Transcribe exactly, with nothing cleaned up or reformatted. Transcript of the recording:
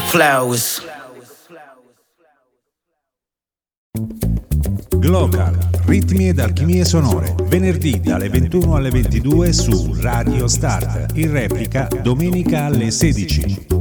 flowers. Glocal, ritmi ed alchimie sonore, venerdì dalle ventuno alle ventidue su Radio Start, in replica domenica alle sedici.